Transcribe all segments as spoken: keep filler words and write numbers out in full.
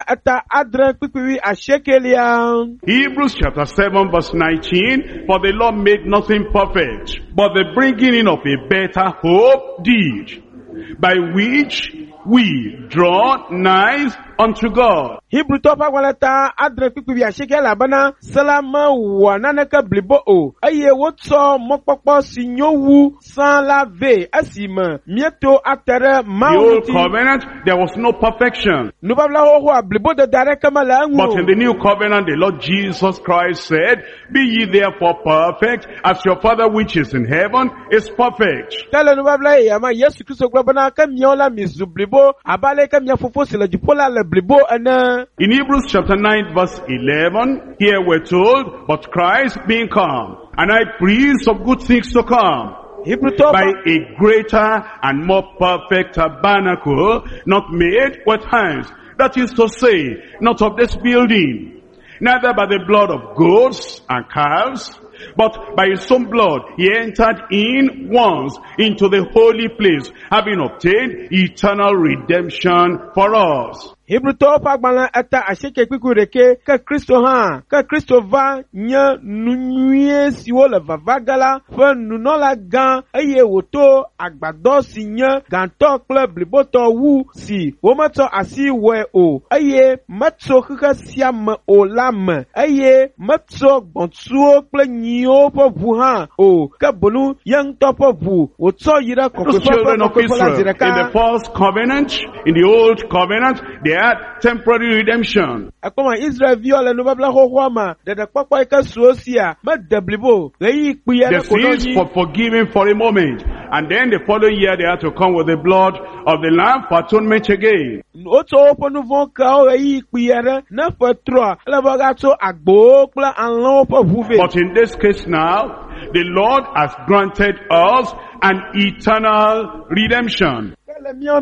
ata adre kpikpiwi ashekelia. Hebrews chapter seven verse nineteen, for the Lord made nothing perfect, but the bringing in of a better hope did, by which we draw nigh unto God. Hebrew topa walata adre kpikpiwi ashekela bana salama wananaka blibo o. Aye wotso mokpokpo sinyowu san lave asima mieto atere mauti. The old covenant, there was no perfection. Nubabla ho blibo de dare kamala ngu. But in the new covenant, the Lord Jesus Christ said, be ye therefore perfect, as your Father which is in heaven is perfect. Tala nubabla yama Yesu Kristo globana kamiola mizu blibo abale kamia fofo sila jipola le blibo ana. In Hebrews chapter nine verse eleven, here we're told, but Christ being come, and high priest of good things to come, by a greater and more perfect tabernacle, not made with hands, that is to say, not of this building, neither by the blood of goats and calves, but by his own blood he entered in once into the holy place, having obtained eternal redemption for us. Hebrew topa gbala ata asheke kwikureke ka Kristo ha ka Kristo va nya nunye siwo le vavagala fe nunola gan eye woto agbado si nya ganto kle bliboto wu si wo mato asi we o eye matso kaka siam o lam eye matso gbontuo kle nyo po bu ha o ka bonu yang topo bu woto yira kokko children of Israel in the first covenant, in the old covenant, they had temporary redemption. Akoma Israel viola no babla hohwama de de kwakwa ika suosia ma deblibo reyi kuya the sins for forgiving for a moment, and then the following year they had to come with the blood of the lamb for atonement again. Oto opo no von ka o reyi kuya na patro la bagato agbo kla anlo po vuve. But in this case now, the Lord has granted us an eternal redemption. And we're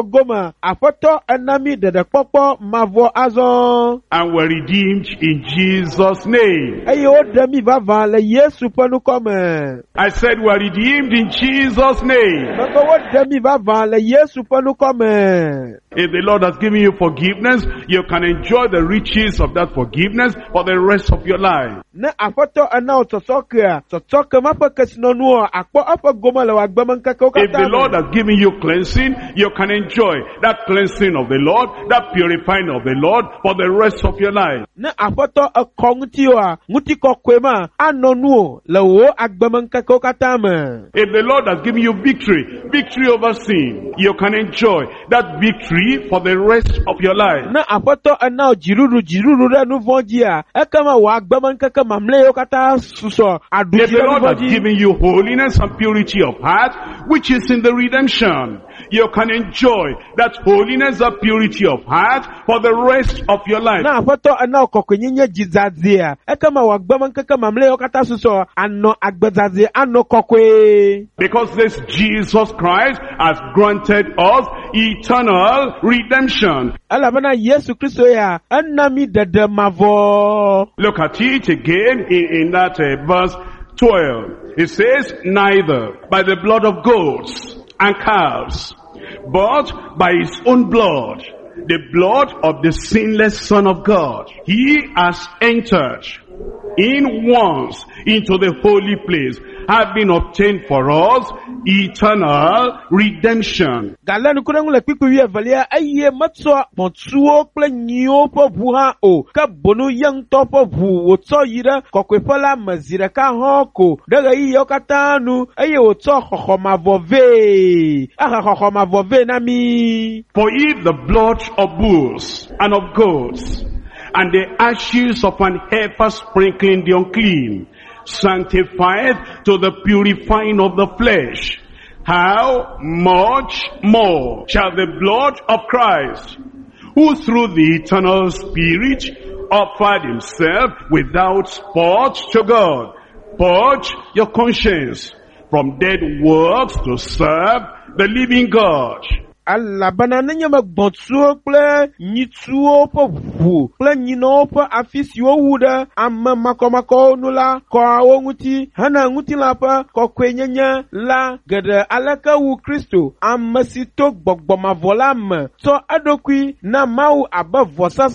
redeemed in Jesus' name. I said we're redeemed in Jesus' name. If the Lord has given you forgiveness, you can enjoy the riches of that forgiveness for the rest of your life. If the Lord has given you cleansing, you can enjoy that cleansing of the Lord, that purifying of the Lord for the rest of your life. If the Lord has given you victory, victory over sin, you can enjoy that victory for the rest of your life. If the Lord has given you holiness and purity of heart, which is in the redemption, you can enjoy that holiness and purity of heart for the rest of your life. Because this Jesus Christ has granted us eternal redemption. Look at it again in, in that uh, verse twelve. It says, neither by the blood of goats and calves, but by his own blood, the blood of the sinless Son of God, he has entered in once into the holy place, having obtained for us eternal redemption. For if the blood of bulls and of goats and the ashes of an heifer sprinkling the unclean sanctifieth to the purifying of the flesh, how much more shall the blood of Christ, who through the eternal Spirit offered himself without spot to God, purge your conscience from dead works to serve the living God? Allah banana nyama gbontuo kple nyituo po vu kple nyino po afisi owuda amma makomako nula ko awonguti hana nguti la pa ko kwenyenya la gede alaka wu Kristo amma sito gbogboma volam to adokui na mau abavosa